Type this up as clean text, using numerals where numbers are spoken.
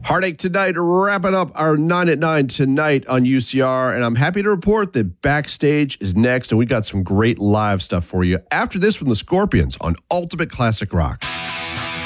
Heartache tonight, wrapping up our 9 at 9 tonight on UCR. And I'm happy to report that Backstage is next. And we got some great live stuff for you after this from the Scorpions on Ultimate Classic Rock.